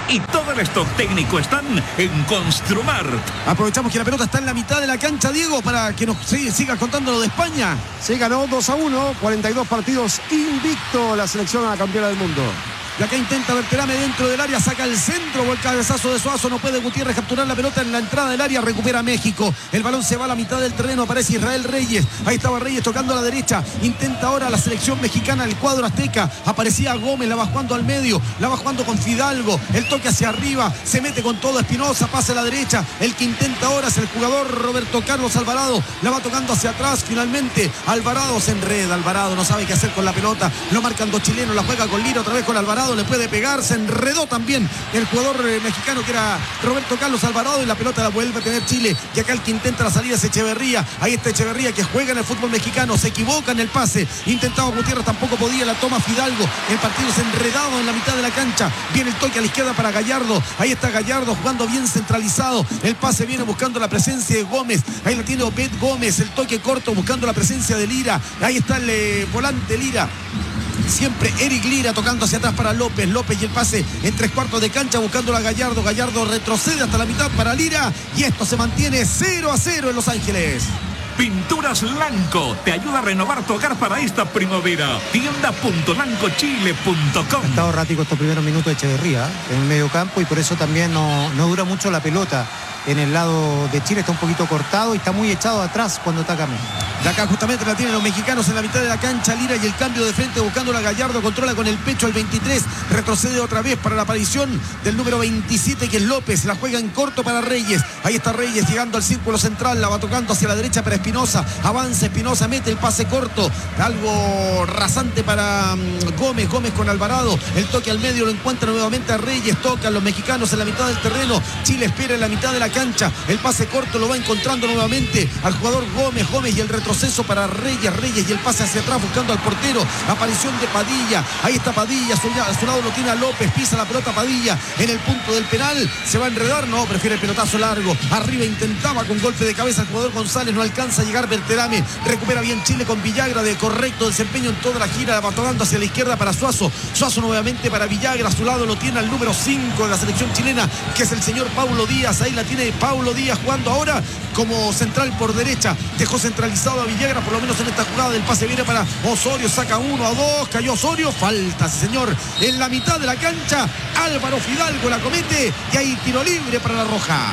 y todo el stock técnico están en Construmart. Aprovechamos que la pelota está en la mitad de la cancha, Diego, para que nos sigas contando lo de España. Se ganó 2-1, 42 partidos invicto la selección a la campeona del mundo. Y acá intenta Berterame dentro del área, saca el centro, o el cabezazo de Suazo, no puede Gutiérrez capturar la pelota en la entrada del área, recupera México, el balón se va a la mitad del terreno, aparece Israel Reyes, ahí estaba Reyes tocando a la derecha, intenta ahora la selección mexicana, el cuadro azteca, aparecía Gómez, la va jugando al medio, la va jugando con Fidalgo, el toque hacia arriba, se mete con todo Espinosa, pasa a la derecha, el que intenta ahora es el jugador Roberto Carlos Alvarado, la va tocando hacia atrás, finalmente Alvarado se enreda, Alvarado no sabe qué hacer con la pelota, lo marcan dos chilenos, la juega con Lira, otra vez con Alvarado, le puede pegar, se enredó también el jugador mexicano que era Roberto Carlos Alvarado y la pelota la vuelve a tener Chile y acá el que intenta la salida es Echeverría, ahí está Echeverría que juega en el fútbol mexicano, se equivoca en el pase, intentaba Gutiérrez, tampoco podía, la toma Fidalgo, el partido es enredado en la mitad de la cancha, viene el toque a la izquierda para Gallardo, ahí está Gallardo jugando bien centralizado, el pase viene buscando la presencia de Gómez, ahí la tiene Obed Gómez, el toque corto buscando la presencia de Lira, ahí está el volante Lira, siempre Eric Lira tocando hacia atrás para López y el pase en 3/4 de cancha buscando a Gallardo retrocede hasta la mitad para Lira y esto se mantiene 0-0 en Los Ángeles. Pinturas Lanco te ayuda a renovar tu hogar para esta primavera. Tienda.lancochile.com. Ha estado errático estos primeros minutos de Echeverría en el medio campo y por eso también no dura mucho la pelota. En el lado de Chile está un poquito cortado y está muy echado atrás cuando ataca México. De acá justamente la tienen los mexicanos en la mitad de la cancha, Lira y el cambio de frente buscando a Gallardo, controla con el pecho al 23, retrocede otra vez para la aparición del número 27 que es López, la juega en corto para Reyes, ahí está Reyes llegando al círculo central, la va tocando hacia la derecha para Espinosa, avanza Espinosa, mete el pase corto, algo rasante para Gómez con Alvarado, el toque al medio lo encuentra nuevamente a Reyes, tocan los mexicanos en la mitad del terreno, Chile espera en la mitad de la cancha, el pase corto lo va encontrando nuevamente al jugador Gómez y el retroceso para Reyes y el pase hacia atrás buscando al portero, aparición de Padilla, ahí está Padilla, a su lado lo tiene a López, pisa la pelota Padilla en el punto del penal, se va a enredar, no, prefiere el pelotazo largo, arriba intentaba con golpe de cabeza el jugador González, no alcanza a llegar Berterame, recupera bien Chile con Villagra de correcto desempeño en toda la gira, la va tocando hacia la izquierda para Suazo nuevamente para Villagra, a su lado lo tiene al número 5 de la selección chilena, que es el señor Paulo Díaz, ahí la tiene Paulo Díaz jugando ahora como central por derecha, dejó centralizado a Villagra, por lo menos en esta jugada del pase viene para Osorio, saca 1-2, cayó Osorio, falta, sí señor, en la mitad de la cancha, Álvaro Fidalgo la comete y hay tiro libre para la Roja.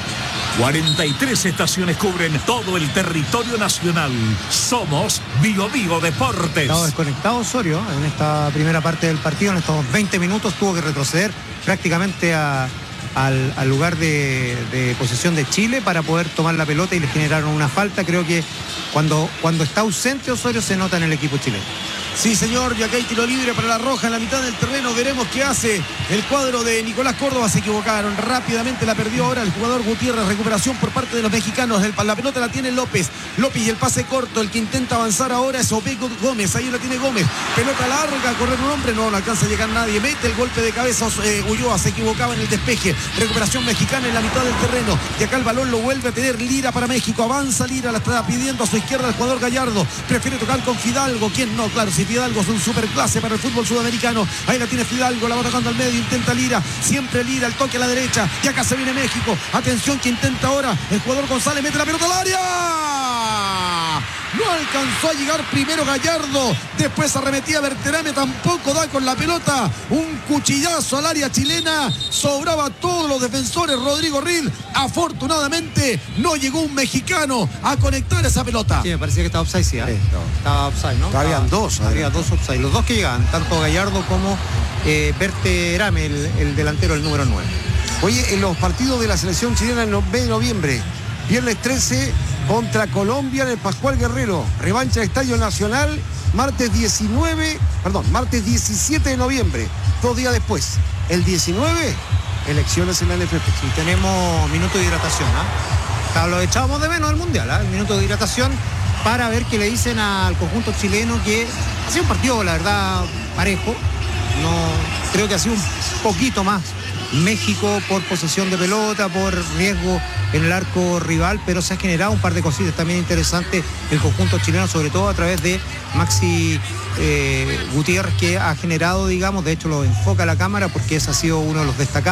43 estaciones cubren todo el territorio nacional. Somos Bio Deportes. Estaba desconectado Osorio en esta primera parte del partido, en estos 20 minutos tuvo que retroceder prácticamente al lugar de posesión de Chile para poder tomar la pelota y le generaron una falta. Creo que cuando está ausente Osorio se nota en el equipo chileno. Sí, señor, y acá hay tiro libre para la Roja en la mitad del terreno. Veremos qué hace el cuadro de Nicolás Córdoba. Se equivocaron, rápidamente la perdió ahora el jugador Gutiérrez. Recuperación por parte de los mexicanos. La pelota la tiene López y el pase corto. El que intenta avanzar ahora es Obed Gómez. Ahí la tiene Gómez. Pelota larga, a correr un hombre. No alcanza a llegar nadie. Mete el golpe de cabeza. Ulloa se equivocaba en el despeje. Recuperación mexicana en la mitad del terreno. Y acá el balón lo vuelve a tener Lira para México. Avanza Lira, la está pidiendo a su izquierda el jugador Gallardo. Prefiere tocar con Fidalgo. ¿Quién no? Claro, si Fidalgo es un superclase para el fútbol sudamericano. Ahí la tiene Fidalgo, la va tocando al medio, intenta Lira, siempre Lira, el toque a la derecha, y acá se viene México. Atención que intenta ahora el jugador González, mete la pelota al área. No alcanzó a llegar primero Gallardo, después arremetía Berterame, tampoco da con la pelota, un cuchillazo al área chilena, sobraba a todos los defensores, Rodrigo Ril, afortunadamente no llegó un mexicano a conectar esa pelota. Sí, me parecía que estaba offside, sí, ¿eh? Estaba offside, ¿no? Habían dos offside, los dos que llegaban, tanto Gallardo como Berterame, el delantero, el número 9. Oye, en los partidos de la selección chilena en el mes de noviembre, viernes 13 contra Colombia en el Pascual Guerrero, revancha del Estadio Nacional, martes 17 de noviembre, 2 días después, el 19, elecciones en la NFP. Sí, tenemos minuto de hidratación, ¿ah? Lo echábamos de menos del Mundial, el minuto de hidratación para ver qué le dicen al conjunto chileno, que ha sido un partido, la verdad, parejo. No, creo que ha sido un poquito más México por posesión de pelota, por riesgo en el arco rival, pero se ha generado un par de cositas también interesantes el conjunto chileno, sobre todo a través de Maxi Gutiérrez, que ha generado, digamos, de hecho lo enfoca la cámara porque ese ha sido uno de los destacados.